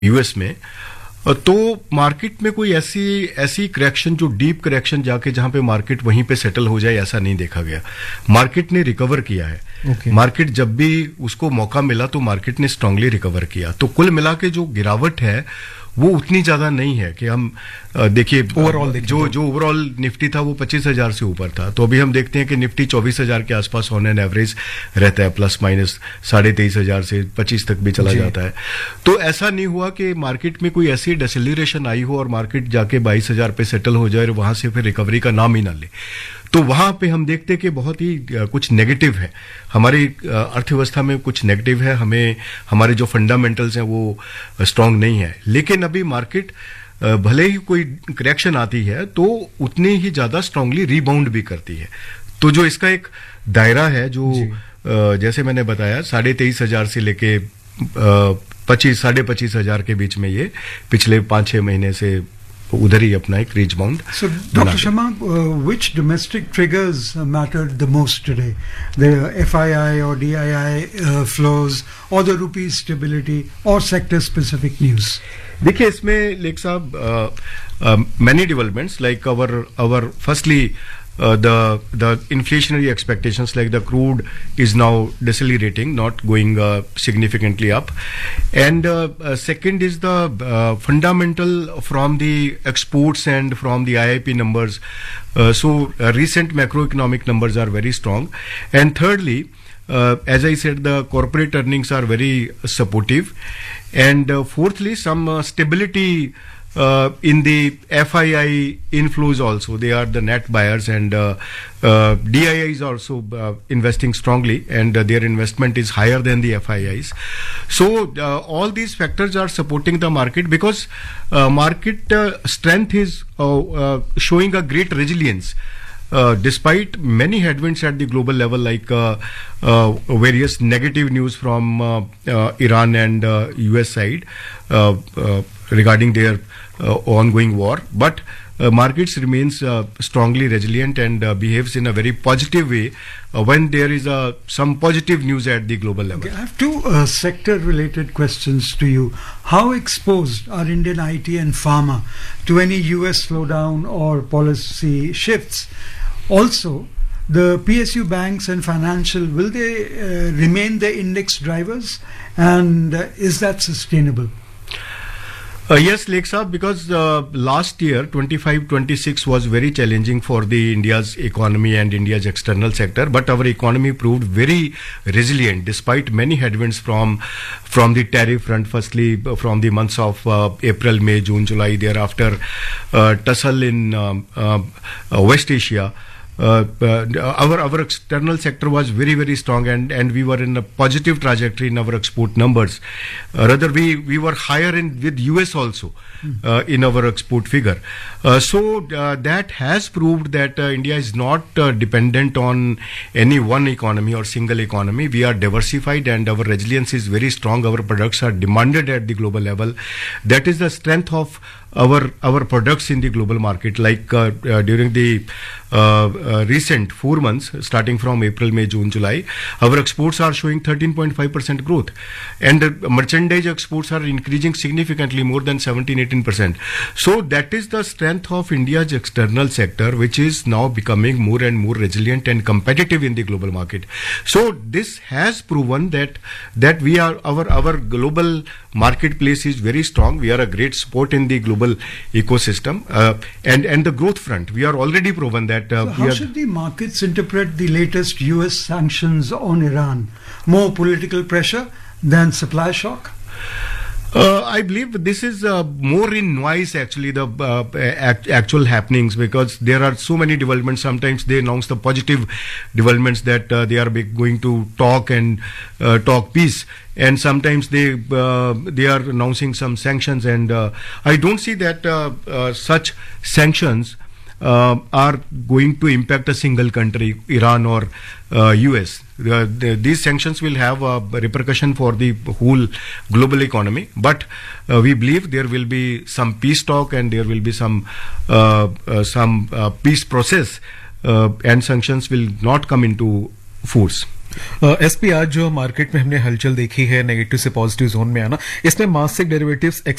US में, तो market में कोई ऐसी ऐसी करेक्शन जो डीप करेक्शन जाके जहां पे मार्केट वहीं पे सेटल हो जाए, ऐसा नहीं देखा गया। मार्केट ने रिकवर किया है। मार्केट जब भी उसको मौका मिला तो मार्केट ने स्ट्रांगली रिकवर किया। तो कुल मिला के जो गिरावट है वो उतनी ज्यादा नहीं है कि हम देखिए ओवरऑल जो ओवरऑल निफ्टी था वो 25,000 से ऊपर था, तो अभी हम देखते हैं कि निफ्टी 24,000 के आसपास ऑन एन एवरेज रहता है, प्लस माइनस 23,500 से 25 तक भी चला जाता है। तो ऐसा नहीं हुआ कि मार्केट में कोई ऐसी डिसएलिरेशन आई हो और मार्केट जाके 22,000 पे सेटल हो जाए और वहां से फिर रिकवरी का नाम ही ना ले। तो वहां पे हम देखते हैं कि बहुत ही कुछ नेगेटिव है, हमारी अर्थव्यवस्था में कुछ नेगेटिव है, हमें हमारे जो फंडामेंटल्स हैं वो स्ट्रांग नहीं है। लेकिन अभी मार्केट भले ही कोई करेक्शन आती है तो उतनी ही ज्यादा स्ट्रांगली रिबाउंड भी करती है। तो जो इसका एक दायरा है जो जैसे मैंने बताया 23,500 से लेके 25,000 के बीच में ये पिछले 5-6 महीने से उधर ही अपना एक reach bound. So, Dr. Sharma, which domestic triggers mattered the most today? The FII or DII flows, or the rupee stability, or sector-specific news? देखिए इसमें लेख साहब many developments like our firstly the inflationary expectations, like the crude is now decelerating, not going significantly up, and second is the fundamental from the exports and from the IIP numbers. So recent macroeconomic numbers are very strong, and thirdly, as I said, the corporate earnings are very supportive, and fourthly, some stability in the FII inflows also. They are the net buyers, and DII is also investing strongly, and their investment is higher than the FIIs. So all these factors are supporting the market because market strength is showing a great resilience. Despite many headwinds at the global level, like various negative news from Iran and US side regarding their ongoing war, but markets remains strongly resilient and behaves in a very positive way when there is some positive news at the global level. Okay, I have two sector-related questions to you. How exposed are Indian IT and pharma to any US slowdown or policy shifts? Also, the PSU banks and financial, will they remain the index drivers, and is that sustainable? Yes, Lake Saab, because last year 25-26 was very challenging for the India's economy and India's external sector, but our economy proved very resilient despite many headwinds from the tariff front. Firstly, from the months of April, May, June, July, thereafter tussle in West Asia. Our external sector was very, very strong, and we were in a positive trajectory in our export numbers. Rather, we were higher with US also in our export figure. So that has proved that India is not dependent on any one economy or single economy. We are diversified, and our resilience is very strong. Our products are demanded at the global level. That is the strength of our products in the global market. Like during the recent 4 months, starting from April, May, June, July, our exports are showing 13.5% growth, and merchandise exports are increasing significantly, more than 17-18%. So that is the strength of India's external sector, which is now becoming more and more resilient and competitive in the global market. So this has proven that we are our global marketplace is very strong. We are a great support in the global ecosystem, and the growth front, we are already proven that. So how should the markets interpret the latest US sanctions on Iran? More political pressure than supply shock? I believe this is more in noise, actually, the actual happenings, because there are so many developments. Sometimes they announce the positive developments that they are going to talk and talk peace, and sometimes they are announcing some sanctions, and I don't see that such sanctions are going to impact a single country, Iran or US. These sanctions will have a repercussion for the whole global economy, but we believe there will be some peace talk, and there will be some peace process, and sanctions will not come into force. SP आज जो market में हमने हलचल देखी है negative से positive zone में आना, इसमें मासिक डेरिवेटिव्स